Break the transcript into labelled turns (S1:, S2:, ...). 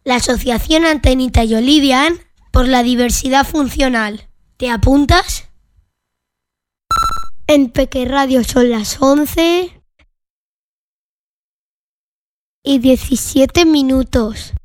S1: la Asociación Antenita y Olivian por la diversidad funcional. ¿Te apuntas? En Peque Radio son las 11:17.